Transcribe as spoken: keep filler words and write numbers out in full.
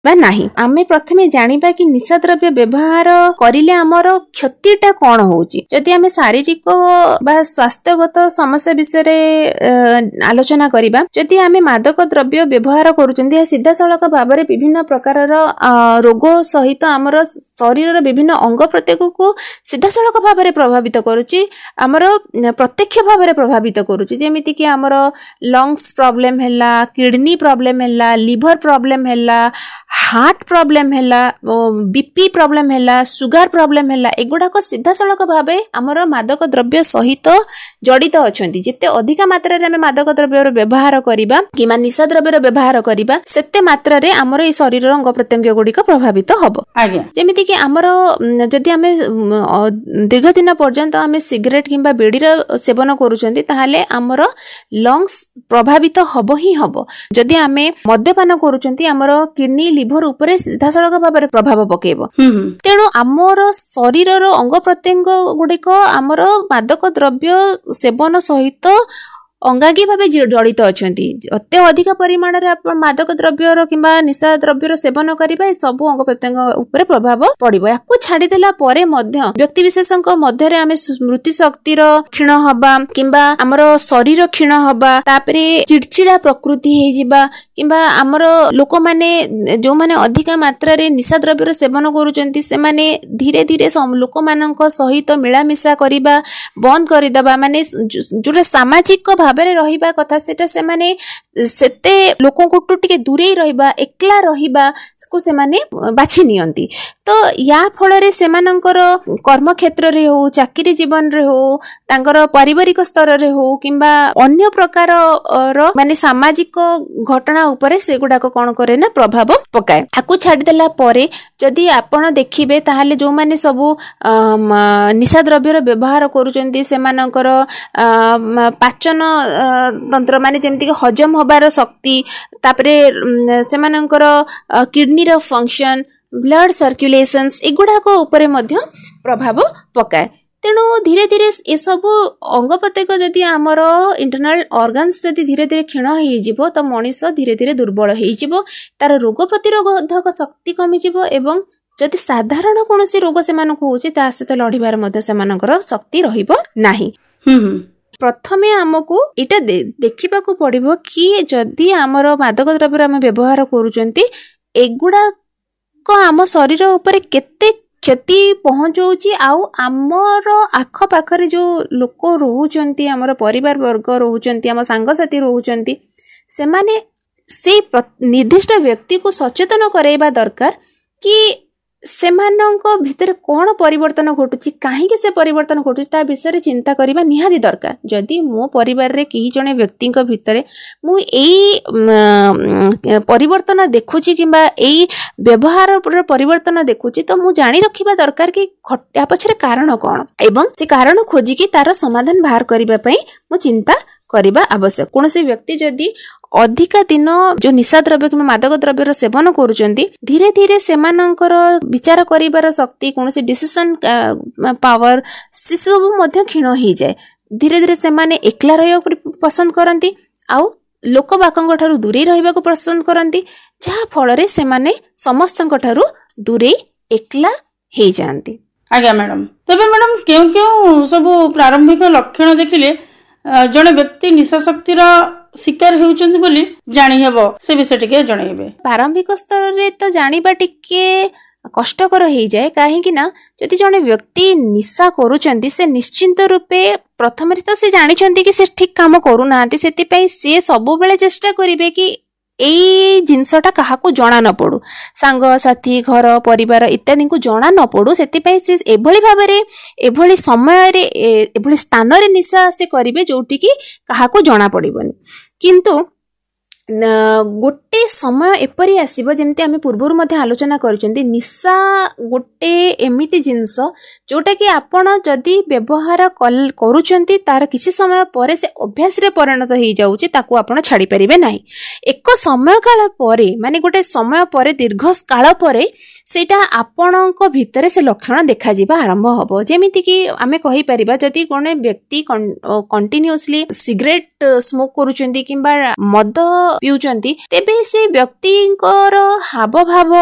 ନାହିଁ। ଆମେ ପ୍ରଥମେ ଜାଣିବା କି ନିଶା ଦ୍ରବ୍ୟ ବ୍ୟବହାର କରିଲେ ଆମର କ୍ଷତିଟା କଣ ହଉଛି। ଯଦି ଆମେ ଶାରୀରିକ ବା ସ୍ୱାସ୍ଥ୍ୟଗତ ସମସ୍ୟା ବିଷୟରେ ଆଲୋଚନା କରିବା, ଯଦି ଆମେ ମାଦକ ଦ୍ରବ୍ୟ ବ୍ୟବହାର କରୁଛନ୍ତି, ଏହା ସିଧାସଳଖ ଭାବରେ ବିଭିନ୍ନ ପ୍ରକାରର ରୋଗ ସହିତ ଆମର ଶରୀରର ବିଭିନ୍ନ ଅଙ୍ଗ ପ୍ରତ୍ୟଙ୍ଗକୁ ସିଧାସଳଖ ଭାବରେ ପ୍ରଭାବିତ କରୁଛି, ଆମର ପ୍ରତ୍ୟକ୍ଷ ଭାବରେ ପ୍ରଭାବିତ କରୁଛି। ଯେମିତିକି ଆମର ଲଙ୍ଗସ୍ ପ୍ରୋବ୍ଲେମ ହେଲା, କିଡନୀ ପ୍ରୋବ୍ଲେମ ହେଲା, ଲିଭର ପ୍ରୋବ୍ଲେମ ହେଲା, ହାର୍ଟ ପ୍ରୋବ୍ଲେମ ହେଲା, ବିପି ପ୍ରୋବ୍ଲେମ ହେଲା, ସୁଗାର ପ୍ରୋବ୍ଲେମ ହେଲା, ଏଗୁଡାକ ସିଧାସଳଖ ଭାବେ ଆମର ମାଦକ ଦ୍ରବ୍ୟ ସହିତ ଜଡିତ ଅଛନ୍ତି। ଯେତେ ଅଧିକା ମାତ୍ରାରେ ଆମେ ମାଦକ ଦ୍ରବ୍ୟର ବ୍ୟବହାର କରିବା କିମ୍ବା ନିଶା ଦ୍ରବ୍ୟର ବ୍ୟବହାର କରିବା, ସେତେ ମାତ୍ରାରେ ଆମର ଏଇ ଶରୀରର ଅଙ୍ଗ ପ୍ରତ୍ୟଙ୍ଗ ଗୁଡିକ ପ୍ରଭାବିତ ହବ। ଯେମିତିକି ଆମର ଯଦି ଆମେ ଦୀର୍ଘ ଦିନ ପର୍ଯ୍ୟନ୍ତ ଆମେ ସିଗାରେଟ କିମ୍ବା ବିଡିର ସେବନ କରୁଛନ୍ତି, ତାହେଲେ ଆମର ଲଙ୍ଗସ୍ ପ୍ରଭାବିତ ହବ ହିଁ ହବ। ଯଦି ଆମେ ମଦ୍ୟପାନ କରୁଛନ୍ତି, ଆମର କିଡନୀ ଲିଭର ଉପରେ ସିଧାସଳଖ ଭାବରେ ପ୍ରଭାବ ପକେଇବ। ତେଣୁ ଆମର ଶରୀରର ଅଙ୍ଗ ପ୍ରତ୍ୟଙ୍ଗ ଗୁଡିକ ଆମର ମାଦକ ଦ୍ରବ୍ୟ ସେବନ ସହିତ ଅଙ୍ଗାଙ୍ଗୀ ଭାବେ ଜଡିତ ଅଛନ୍ତି। ଅତ୍ୟ ଅଧିକ ପରିମାଣରେ ମାଦକ ଦ୍ରବ୍ୟର କିମ୍ବା ନିଶା ଦ୍ରବ୍ୟର ସେବନ କରିବା ଏ ସବୁ ଅଙ୍ଗ ପ୍ରତ୍ୟଙ୍ଗ ଉପରେ ପ୍ରଭାବ ପଡିବ। ୟାକୁ ଛାଡିଦେଲା ପରେ ମଧ୍ୟ ବ୍ୟକ୍ତି ବିଶେଷଙ୍କ ମଧ୍ୟରେ ଆମେ ସ୍ମୃତି ଶକ୍ତିର କ୍ଷୀଣ ହବା କିମ୍ବା ଆମର ଶରୀର କ୍ଷୀଣ ହବା, ତାପରେ ଚିଡଚିଡା ପ୍ରକୃତି ହେଇଯିବା, କିମ୍ବା ଆମର ଲୋକମାନେ ଯୋଉମାନେ ଅଧିକା ମାତ୍ରାରେ ନିଶା ଦ୍ରବ୍ୟର ସେବନ କରୁଛନ୍ତି, ସେମାନେ ଧୀରେ ଧୀରେ ଲୋକମାନଙ୍କ ସହିତ ମିଳାମିଶା କରିବା ବନ୍ଦ କରିଦେବା, ମାନେ ଯୋଉଟା ସାମାଜିକ ଭାବରେ ରହିବା କଥା ସେଟା ସେମାନେ ସେତେ ଲୋକଙ୍କଠୁ ଟିକେ ଦୂରେଇ ରହିବା, ଏକଲା ରହିବାକୁ ସେମାନେ ବାଛି ନିଅନ୍ତି। ତ ୟା ଫଳରେ ସେମାନଙ୍କର କର୍ମକ୍ଷେତ୍ରରେ ହଉ, ଚାକିରି ଜୀବନରେ ହଉ, ତାଙ୍କର ପାରିବାରିକ ସ୍ତରରେ ହଉ କିମ୍ବା ଅନ୍ୟ ପ୍ରକାରର ମାନେ ସାମାଜିକ ଘଟଣା ଉପରେ ସେଗୁଡାକ କଣ କରେ ନା ପ୍ରଭାବ ପକାଏ। ଆକୁ ଛାଡିଦେଲା ପରେ ଯଦି ଆପଣ ଦେଖିବେ, ତାହେଲେ ଯୋଉମାନେ ସବୁ ନିଶା ଦ୍ରବ୍ୟର ବ୍ୟବହାର କରୁଛନ୍ତି, ସେମାନଙ୍କର ପାଚନ ତନ୍ତ୍ର ମାନେ ଯେମିତିକି ହଜମ ହବାର ଶକ୍ତି, ତାପରେ ସେମାନଙ୍କର କିଡନୀର ଫଙ୍କସନ, ବ୍ଲଡ ସର୍କୁଲେସନ୍ସ, ଏଗୁଡାକ ଉପରେ ମଧ୍ୟ ପ୍ରଭାବ ପକାଏ। ତେଣୁ ଧୀରେ ଧୀରେ ଏସବୁ ଅଙ୍ଗ ପ୍ରତ୍ୟଙ୍ଗ ଯଦି ଆମର ଇଣ୍ଟରନାଲ ଅର୍ଗାନ୍ସ ଯଦି ଧୀରେ ଧୀରେ କ୍ଷୀଣ ହେଇଯିବ, ତ ମଣିଷ ଧୀରେ ଧୀରେ ଦୁର୍ବଳ ହେଇଯିବ, ତାର ରୋଗ ପ୍ରତିରୋଧକ ଶକ୍ତି କମିଯିବ ଏବଂ ଯଦି ସାଧାରଣ କୌଣସି ରୋଗ ସେମାନଙ୍କୁ ହଉଛି, ତା ସହିତ ଲଢିବାର ମଧ୍ୟ ସେମାନଙ୍କର ଶକ୍ତି ରହିବ ନାହିଁ। ପ୍ରଥମେ ଆମକୁ ଏଇଟା ଦେଖିବାକୁ ପଡିବ କି ଯଦି ଆମର ମାଦକ ଦ୍ରବ୍ୟ ଆମେ ବ୍ୟବହାର କରୁଛନ୍ତି, ଏଗୁଡାକ ଆମ ଶରୀର ଉପରେ କେତେ କ୍ଷତି ପହଞ୍ଚଉଛି, ଆଉ ଆମର ଆଖପାଖରେ ଯୋଉ ଲୋକ ରହୁଛନ୍ତି, ଆମର ପରିବାର ବର୍ଗ ରହୁଛନ୍ତି, ଆମ ସାଙ୍ଗସାଥି ରହୁଛନ୍ତି, ସେମାନେ ସେଇ ନିର୍ଦ୍ଦିଷ୍ଟ ବ୍ୟକ୍ତିକୁ ସଚେତନ କରାଇବା ଦରକାର କି ସେମାନଙ୍କ ଭିତରେ କଣ ପରିବର୍ତ୍ତନ ଘଟୁଛି, କାହିଁକି ସେ ପରିବର୍ତ୍ତନ ଘଟୁଛି, ତା ବିଷୟରେ ଚିନ୍ତା କରିବା ନିହାତି ଦରକାର। ଯଦି ମୋ ପରିବାରରେ କେହି ଜଣେ ବ୍ୟକ୍ତିଙ୍କ ଭିତରେ ମୁଁ ଏଇ ପରିବର୍ତ୍ତନ ଦେଖୁଛି କିମ୍ବା ଏଇ ବ୍ୟବହାରର ପରିବର୍ତ୍ତନ ଦେଖୁଛି, ତ ମୁଁ ଜାଣି ରଖିବା ଦରକାର କି ୟା ପଛରେ କାରଣ କଣ ଏବଂ ସେ କାରଣ ଖୋଜିକି ତାର ସମାଧାନ ବାହାର କରିବା ପାଇଁ ମୁଁ ଚିନ୍ତା କରିବା ଆବଶ୍ୟକ। କୌଣସି ବ୍ୟକ୍ତି ଯଦି ଅଧିକା ଦିନ ଯୋଉ ନିଶା ଦ୍ରବ୍ୟ କିମ୍ବା ମାଦକ ଦ୍ରବ୍ୟର ସେବନ କରୁଛନ୍ତି, ଧୀରେ ଧୀରେ ସେମାନଙ୍କର ବିଚାର କରିବାର ଶକ୍ତି, କୌଣସି ଡିସିସନ ପାୱାର, ସେସବୁ ମଧ୍ୟ କ୍ଷୀଣ ହେଇଯାଏ। ଧୀରେ ଧୀରେ ସେମାନେ ଏକଲା ରହିବାକୁ ପସନ୍ଦ କରନ୍ତି, ଆଉ ଲୋକ ବାକଙ୍କ ଠାରୁ ଦୂରେଇ ରହିବାକୁ ପସନ୍ଦ କରନ୍ତି, ଯାହା ଫଳରେ ସେମାନେ ସମସ୍ତଙ୍କ ଠାରୁ ଦୂରେଇ ଏକଲା ହେଇଯାଆନ୍ତି। ଆଜ୍ଞା ମ୍ୟାଡାମ, ତେବେ ମ୍ୟାଡାମ କେଉଁ କେଉଁ ସବୁ ପ୍ରାରମ୍ଭିକ ଲକ୍ଷଣ ଦେଖିଲେ ଜଣେ ବ୍ୟକ୍ତି ନିଶାଶକ୍ତିର ଶିକାର ହେଉଛନ୍ତି ବୋଲି ଜାଣିହେବ, ସେ ବିଷୟ ଟିକେ ଜଣେଇବେ। ପ୍ରାରମ୍ଭିକ ସ୍ତରରେ ତ ଜାଣିବା ଟିକେ କଷ୍ଟକର ହେଇଯାଏ, କାହିଁକି ନା ଯଦି ଜଣେ ବ୍ୟକ୍ତି ନିଶା କରୁଛନ୍ତି, ସେ ନିଶ୍ଚିନ୍ତ ରୂପେ ପ୍ରଥମରେ ତ ସେ ଜାଣିଛନ୍ତି କି ସେ ଠିକ କାମ କରୁନାହାନ୍ତି, ସେଥିପାଇଁ ସେ ସବୁବେଳେ ଚେଷ୍ଟା କରିବେ କି ଏଇ ଜିନିଷଟା କାହାକୁ ଜଣା ନ ପଡୁ, ସାଙ୍ଗସାଥି, ଘର ପରିବାର ଇତ୍ୟାଦିଙ୍କୁ ଜଣା ନ ପଡୁ। ସେଥିପାଇଁ ସେ ଏଭଳି ଭାବରେ, ଏଭଳି ସମୟରେ, ଏଭଳି ସ୍ଥାନରେ ନିଶା ସେ କରିବେ ଯୋଉଠିକି କାହାକୁ ଜଣା ପଡିବନି। କିନ୍ତୁ ଗୋଟେ ସମୟ ଏପରି ଆସିବ, ଯେମିତି ଆମେ ପୂର୍ବରୁ ମଧ୍ୟ ଆଲୋଚନା କରିଛନ୍ତି, ନିଶା ଗୋଟେ ଏମିତି ଜିନିଷ ଯୋଉଟା କି ଆପଣ ଯଦି ବ୍ୟବହାର କରୁଛନ୍ତି, ତାର କିଛି ସମୟ ପରେ ସେ ଅଭ୍ୟାସରେ ପରିଣତ ହେଇଯାଉଛି, ତାକୁ ଆପଣ ଛାଡି ପାରିବେ ନାହିଁ। ଏକ ସମୟ କାଳ ପରେ, ମାନେ ଗୋଟେ ସମୟ ପରେ, ଦୀର୍ଘ କାଳ ପରେ ସେଇଟା ଆପଣଙ୍କ ଭିତରେ ସେ ଲକ୍ଷଣ ଦେଖାଯିବା ଆରମ୍ଭ ହବ। ଯେମିତିକି ଆମେ କହିପାରିବା, ଯଦି ଜଣେ ବ୍ୟକ୍ତି କଣ୍ଟିନ୍ୟୁଅସଲି ସିଗାରେଟ ସ୍ମୋକ କରୁଛନ୍ତି କିମ୍ବା ମଦ ପିଉଛନ୍ତି, ତେବେ ସେ ବ୍ୟକ୍ତିଙ୍କର ହାବଭାବ